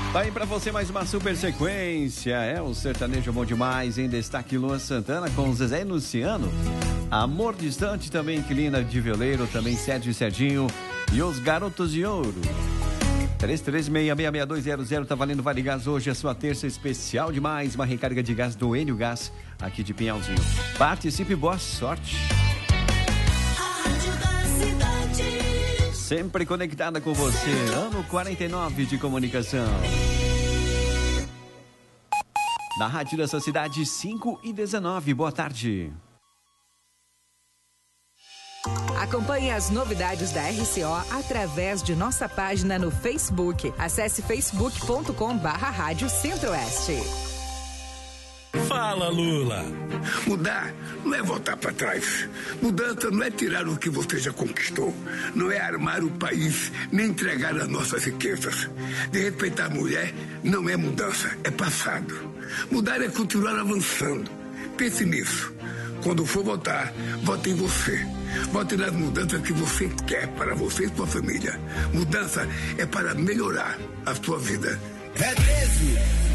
Tá aí pra você mais uma super sequência. É o sertanejo bom demais. Em destaque, Luan Santana com Zezé e Luciano. Amor Distante também, Inquilina de Violeiro, também Sérgio e Serginho. E os Garotos de Ouro. 33666200 tá valendo Vale Gás hoje, a sua terça especial demais. Uma recarga de gás do Enio Gás, aqui de Pinhalzinho. Participe, boa sorte. Sempre conectada com você. Ano 49 de comunicação. Na Rádio dessa cidade, 5h19. Boa tarde. Acompanhe as novidades da RCO através de nossa página no Facebook. Acesse facebook.com/Rádio Centro-Oeste. Fala, Lula. Mudar não é voltar para trás. Mudança não é tirar o que você já conquistou. Não é armar o país, nem entregar as nossas riquezas. De respeitar a mulher não é mudança, é passado. Mudar é continuar avançando. Pense nisso. Quando for votar, vote em você. Vote nas mudanças que você quer para você e sua família. Mudança é para melhorar a sua vida. É 13.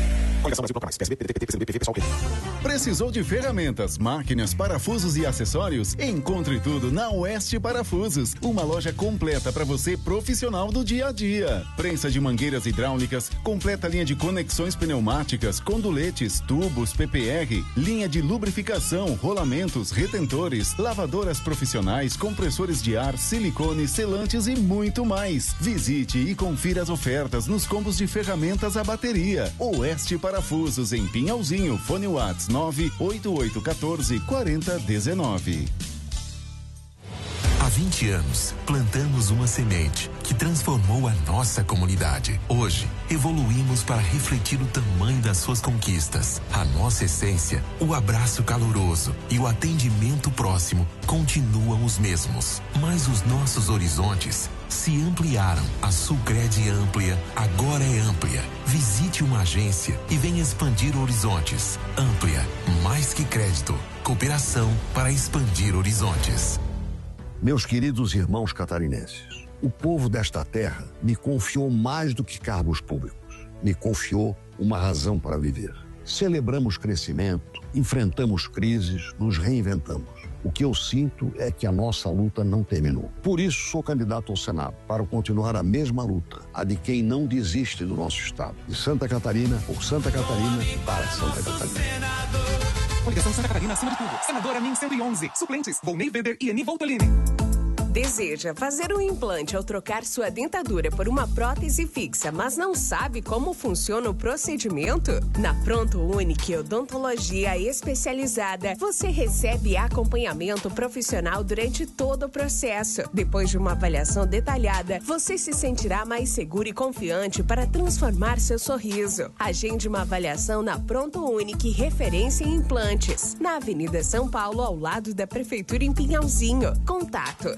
Precisou de ferramentas, máquinas, parafusos e acessórios? Encontre tudo na Oeste Parafusos, uma loja completa para você profissional do dia a dia. Prensa de mangueiras hidráulicas, completa linha de conexões pneumáticas, conduletes, tubos, PPR, linha de lubrificação, rolamentos, retentores, lavadoras profissionais, compressores de ar, silicone, selantes e muito mais. Visite e confira as ofertas nos combos de ferramentas à bateria. Oeste Parafusos em Pinhalzinho, fone Whats 988144019. Há 20 anos, plantamos uma semente que transformou a nossa comunidade. Hoje, evoluímos para refletir o tamanho das suas conquistas. A nossa essência, o abraço caloroso e o atendimento próximo continuam os mesmos. Mas os nossos horizontes se ampliaram. A Sulcred Amplia agora é Amplia. Visite uma agência e venha expandir horizontes. Amplia, mais que crédito. Cooperação para expandir horizontes. Meus queridos irmãos catarinenses, o povo desta terra me confiou mais do que cargos públicos. Me confiou uma razão para viver. Celebramos crescimento, enfrentamos crises, nos reinventamos. O que eu sinto é que a nossa luta não terminou. Por isso, sou candidato ao Senado, para continuar a mesma luta, a de quem não desiste do nosso Estado. De Santa Catarina, por Santa Catarina, para Santa Catarina. Coligação Santa Catarina acima de tudo. Senadora NIM 111. Suplentes: Volney Weber e Eni Voltolini. Deseja fazer um implante ou trocar sua dentadura por uma prótese fixa, mas não sabe como funciona o procedimento? Na Pronto Unique Odontologia Especializada, você recebe acompanhamento profissional durante todo o processo. Depois de uma avaliação detalhada, você se sentirá mais seguro e confiante para transformar seu sorriso. Agende uma avaliação na Pronto Unique, referência em implantes, na Avenida São Paulo, ao lado da Prefeitura em Pinhalzinho. Contato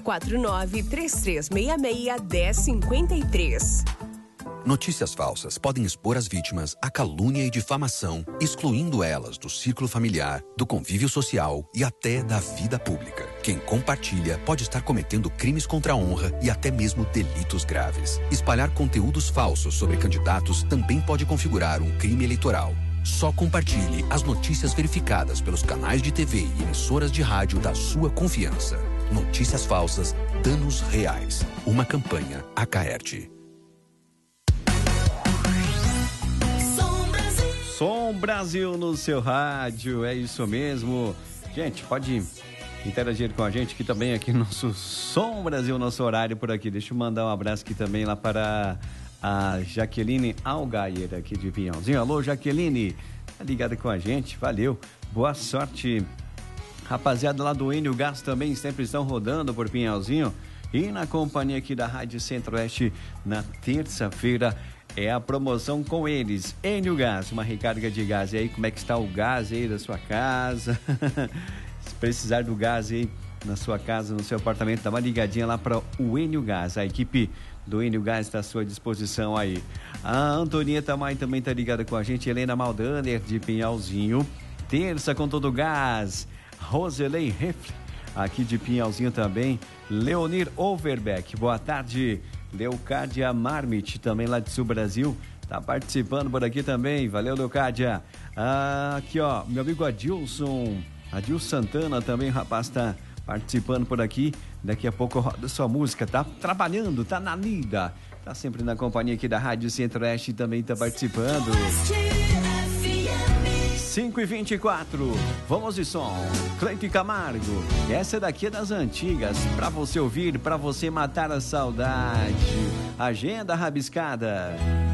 4933661053. Notícias falsas podem expor as vítimas à calúnia e difamação, excluindo elas do círculo familiar, do convívio social e até da vida pública. Quem compartilha pode estar cometendo crimes contra a honra e até mesmo delitos graves. Espalhar conteúdos falsos sobre candidatos também pode configurar um crime eleitoral. Só compartilhe as notícias verificadas pelos canais de TV e emissoras de rádio da sua confiança. Notícias falsas, danos reais. Uma campanha Acaerte. Som Brasil no seu rádio, é isso mesmo. Gente, pode interagir com a gente aqui também, aqui no nosso Som Brasil, nosso horário por aqui. Deixa eu mandar um abraço aqui também lá para a Jaqueline Algair, aqui de Pinhalzinho. Alô, Jaqueline, tá ligada com a gente, valeu, boa sorte. Rapaziada lá do Enio Gás também sempre estão rodando por Pinhalzinho. E na companhia aqui da Rádio Centro-Oeste, na terça-feira, é a promoção com eles. Enio Gás, uma recarga de gás. E aí, como é que está o gás aí da sua casa? Se precisar do gás aí na sua casa, no seu apartamento, dá uma ligadinha lá para o Enio Gás. A equipe do Enio Gás está à sua disposição aí. A Antonieta Mai também está ligada com a gente. Helena Maldaner, de Pinhalzinho. Terça com todo o gás. Roselei Refle, aqui de Pinhalzinho também. Leonir Overbeck, boa tarde. Leocádia Marmit, também lá de Sul Brasil, tá participando por aqui também. Valeu, Leocádia. Aqui, ó, meu amigo Adilson Santana também, rapaz, tá participando por aqui. Daqui a pouco roda sua música, tá trabalhando, tá na lida, tá sempre na companhia aqui da Rádio Centro-Oeste, também tá participando. 5h24, vamos de som. Cleide Camargo, essa daqui é das antigas, pra você ouvir, pra você matar a saudade. Agenda rabiscada.